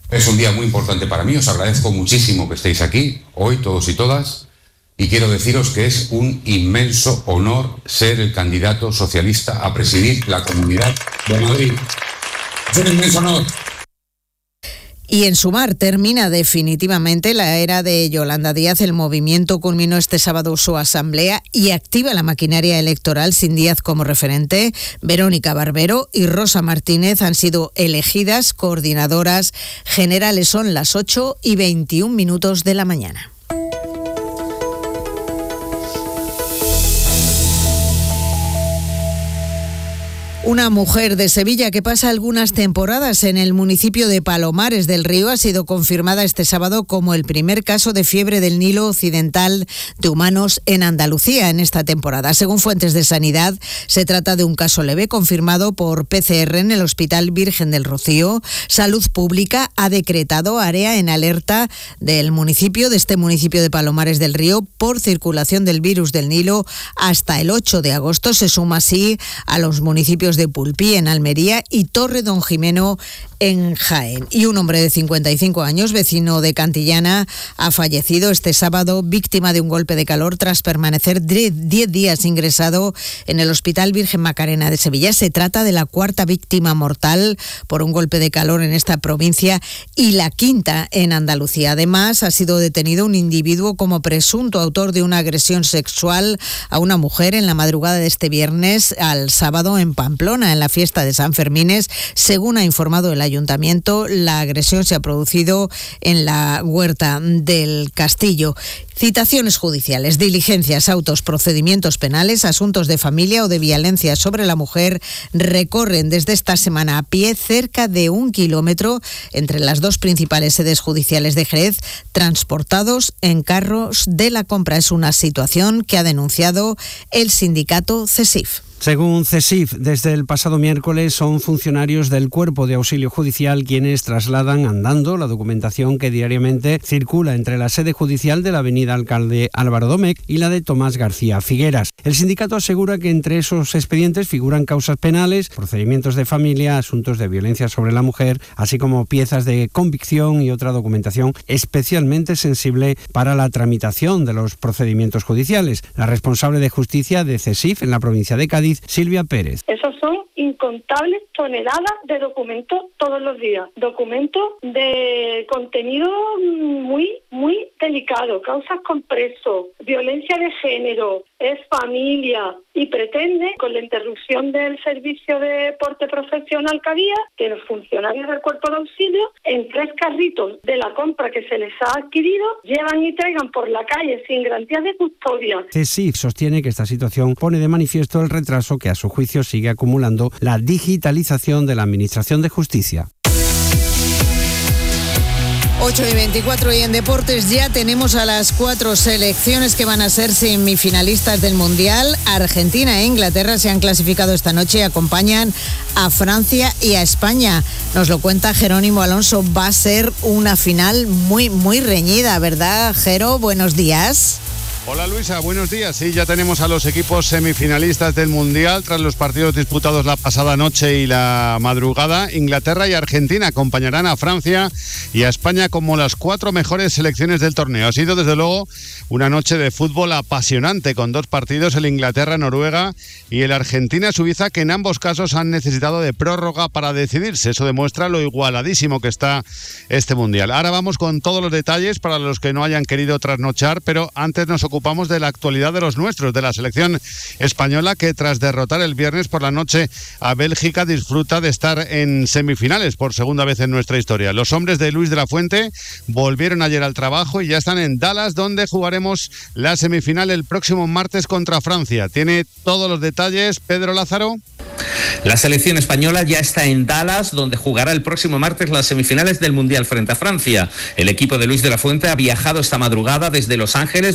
Es un día muy importante para mí, os agradezco muchísimo que estéis aquí hoy, todos y todas, y quiero deciros que es un inmenso honor ser el candidato socialista a presidir la Comunidad de Madrid. Es un inmenso honor. Y en Sumar termina definitivamente la era de Yolanda Díaz. El movimiento culminó este sábado su asamblea y activa la maquinaria electoral sin Díaz como referente. Verónica Barbero y Rosa Martínez han sido elegidas coordinadoras generales. Son las 8:21 de la mañana. Una mujer de Sevilla que pasa algunas temporadas en el municipio de Palomares del Río ha sido confirmada este sábado como el primer caso de fiebre del Nilo Occidental de humanos en Andalucía en esta temporada. Según fuentes de sanidad, se trata de un caso leve confirmado por PCR en el Hospital Virgen del Rocío. Salud Pública ha decretado área en alerta del municipio, de este municipio de Palomares del Río, por circulación del virus del Nilo hasta el 8 de agosto. Se suma así a los municipios de Pulpí en Almería y Torre Don Jimeno en Jaén. Y un hombre de 55 años, vecino de Cantillana, ha fallecido este sábado víctima de un golpe de calor tras permanecer 10 días ingresado en el Hospital Virgen Macarena de Sevilla. Se trata de la cuarta víctima mortal por un golpe de calor en esta provincia y la quinta en Andalucía. Además, ha sido detenido un individuo como presunto autor de una agresión sexual a una mujer en la madrugada de este viernes al sábado en Pamplona, en la fiesta de San Fermines. Según ha informado el ayuntamiento, la agresión se ha producido en la huerta del Castillo. Citaciones judiciales, diligencias, autos, procedimientos penales, asuntos de familia o de violencia sobre la mujer recorren desde esta semana a pie cerca de 1 kilómetro entre las dos principales sedes judiciales de Jerez, transportados en carros de la compra. Es una situación que ha denunciado el sindicato CESIF. Según CESIF, desde el pasado miércoles son funcionarios del Cuerpo de Auxilio Judicial quienes trasladan andando la documentación que diariamente circula entre la sede judicial de la avenida Alcalde Álvaro Domecq y la de Tomás García Figueras. El sindicato asegura que entre esos expedientes figuran causas penales, procedimientos de familia, asuntos de violencia sobre la mujer, así como piezas de convicción y otra documentación especialmente sensible para la tramitación de los procedimientos judiciales. La responsable de justicia de CESIF en la provincia de Cádiz, Silvia Pérez. Esos son incontables toneladas de documentos todos los días. Documentos de contenido muy delicado, causas con preso, violencia de género, es familia, y pretende, con la interrupción del servicio de porte profesional que había, que los funcionarios del cuerpo de auxilio, en 3 carritos de la compra que se les ha adquirido, llevan y traigan por la calle sin garantías de custodia. CESIF sostiene que esta situación pone de manifiesto el retraso que a su juicio sigue acumulando la digitalización de la Administración de Justicia. 8:24 y en deportes ya tenemos a las 4 selecciones que van a ser semifinalistas del Mundial. Argentina e Inglaterra se han clasificado esta noche y acompañan a Francia y a España. Nos lo cuenta Jerónimo Alonso. Va a ser una final muy reñida, ¿verdad, Jero? Buenos días. Hola Luisa, buenos días. Sí, ya tenemos a los equipos semifinalistas del Mundial tras los partidos disputados la pasada noche y la madrugada. Inglaterra y Argentina acompañarán a Francia y a España como las 4 mejores selecciones del torneo. Ha sido desde luego una noche de fútbol apasionante con 2 partidos, el Inglaterra-Noruega y el Argentina-Suiza, que en ambos casos han necesitado de prórroga para decidirse. Eso demuestra lo igualadísimo que está este Mundial. Ahora vamos con todos los detalles para los que no hayan querido trasnochar, pero antes nos ocupamos de la actualidad de los nuestros, de la selección española, que tras derrotar el viernes por la noche a Bélgica disfruta de estar en semifinales por segunda vez en nuestra historia. Los hombres de Luis de la Fuente volvieron ayer al trabajo y ya están en Dallas, donde jugaremos la semifinal el próximo martes contra Francia. Tiene todos los detalles Pedro Lázaro. La selección española ya está en Dallas, donde jugará el próximo martes las semifinales del Mundial frente a Francia. El equipo de Luis de la Fuente ha viajado esta madrugada desde Los Ángeles, donde han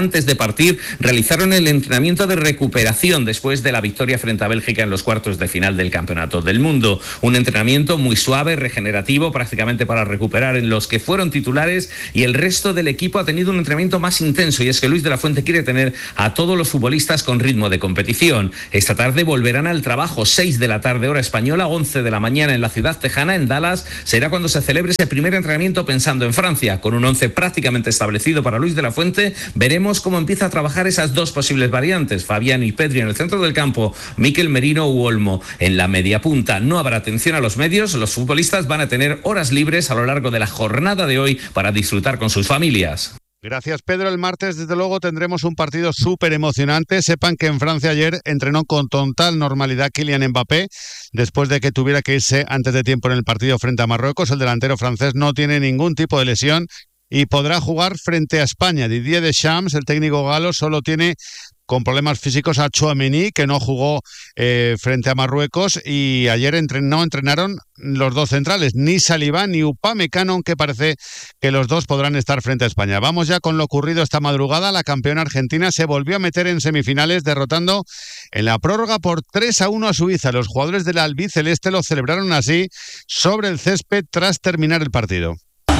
antes de partir realizaron el entrenamiento de recuperación después de la victoria frente a Bélgica en los cuartos de final del Campeonato del Mundo. Un entrenamiento muy suave, regenerativo, prácticamente para recuperar en los que fueron titulares, y el resto del equipo ha tenido un entrenamiento más intenso, y es que Luis de la Fuente quiere tener a todos los futbolistas con ritmo de competición. Esta tarde volverán al trabajo, 6 de la tarde hora española, 11 de la mañana en la ciudad tejana, en Dallas, será cuando se celebre ese primer entrenamiento pensando en Francia. Con un 11 prácticamente establecido para Luis de la Fuente, veremos cómo empieza a trabajar esas dos posibles variantes, Fabián y Pedri en el centro del campo, Mikel Merino u Olmo en la media punta. No habrá atención a los medios, los futbolistas van a tener horas libres a lo largo de la jornada de hoy para disfrutar con sus familias. Gracias, Pedro. El martes, desde luego, tendremos un partido súper emocionante. Sepan que en Francia ayer entrenó con total normalidad Kylian Mbappé, después de que tuviera que irse antes de tiempo en el partido frente a Marruecos. El delantero francés no tiene ningún tipo de lesión y podrá jugar frente a España. Didier Deschamps, el técnico galo, solo tiene con problemas físicos a Tchouaméni, que no jugó frente a Marruecos, y ayer no entrenaron los dos centrales, ni Saliba ni Upamecano, aunque parece que los dos podrán estar frente a España. Vamos ya con lo ocurrido esta madrugada. La campeona argentina se volvió a meter en semifinales, derrotando en la prórroga por 3-1 a Suiza. Los jugadores del albiceleste lo celebraron así sobre el césped tras terminar el partido.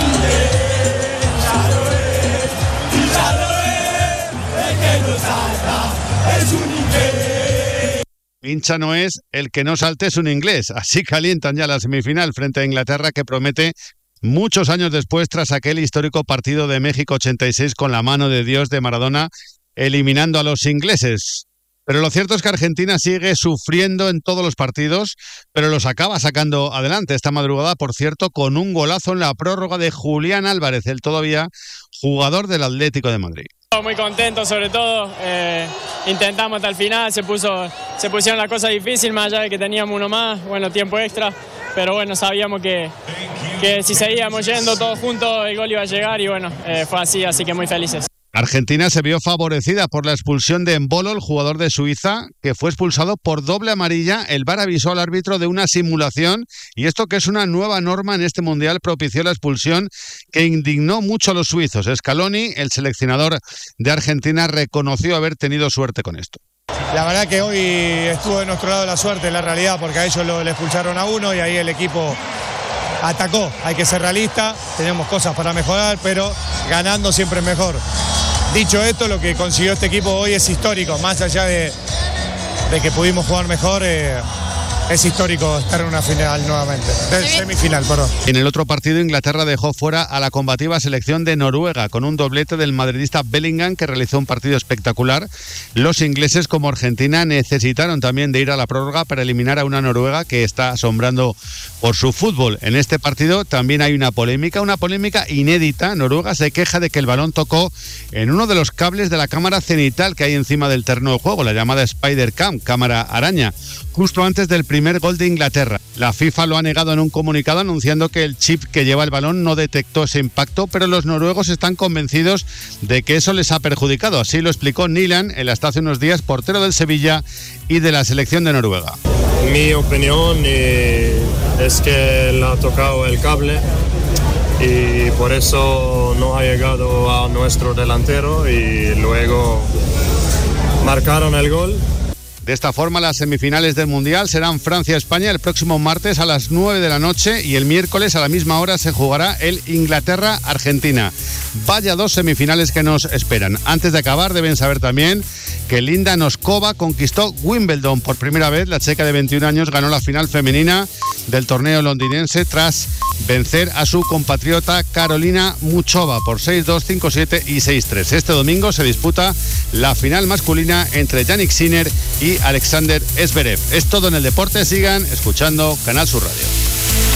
Hincha no es, el que no salte es un inglés. Así calientan ya la semifinal frente a Inglaterra, que promete muchos años después, tras aquel histórico partido de México 86 con la mano de Dios de Maradona, eliminando a los ingleses. Pero lo cierto es que Argentina sigue sufriendo en todos los partidos, pero los acaba sacando adelante. Esta madrugada, por cierto, con un golazo en la prórroga de Julián Álvarez, el todavía jugador del Atlético de Madrid. Muy contento, sobre todo, intentamos hasta el final, se pusieron las cosas difíciles, más allá de que teníamos uno más, bueno, tiempo extra, pero bueno, sabíamos que si seguíamos yendo todos juntos el gol iba a llegar, y bueno, fue así que muy felices. Argentina se vio favorecida por la expulsión de Embolo, el jugador de Suiza, que fue expulsado por doble amarilla. El VAR avisó al árbitro de una simulación, y esto, que es una nueva norma en este Mundial, propició la expulsión que indignó mucho a los suizos. Scaloni, el seleccionador de Argentina, reconoció haber tenido suerte con esto. La verdad que hoy estuvo de nuestro lado la suerte, en la realidad, porque a ellos le expulsaron a uno y ahí el equipo atacó. Hay que ser realista, tenemos cosas para mejorar, pero ganando siempre es mejor. Dicho esto, lo que consiguió este equipo hoy es histórico, más allá de que pudimos jugar mejor, es histórico estar en una final nuevamente, semifinal, perdón. En el otro partido, Inglaterra dejó fuera a la combativa selección de Noruega con un doblete del madridista Bellingham, que realizó un partido espectacular. Los ingleses, como Argentina, necesitaron también de ir a la prórroga para eliminar a una Noruega que está asombrando por su fútbol. En este partido también hay una polémica inédita. Noruega se queja de que el balón tocó en uno de los cables de la cámara cenital que hay encima del terreno de juego, la llamada Spider Cam, cámara araña, justo antes del primer gol de Inglaterra. La FIFA lo ha negado en un comunicado, anunciando que el chip que lleva el balón no detectó ese impacto, pero los noruegos están convencidos de que eso les ha perjudicado. Así lo explicó Nilan, el hasta hace unos días portero del Sevilla y de la selección de Noruega. Mi opinión es que le ha tocado el cable y por eso no ha llegado a nuestro delantero, y luego marcaron el gol. De esta forma, las semifinales del Mundial serán Francia-España el próximo martes a las 9 de la noche, y el miércoles a la misma hora se jugará el Inglaterra-Argentina. Vaya dos semifinales que nos esperan. Antes de acabar, deben saber también que Linda Noskova conquistó Wimbledon por primera vez. La checa de 21 años ganó la final femenina del torneo londinense tras vencer a su compatriota Carolina Muchova por 6-2, 5-7 y 6-3. Este domingo se disputa la final masculina entre Jannik Sinner y Alexander Zverev. Es todo en el deporte. Sigan escuchando Canal Sur Radio.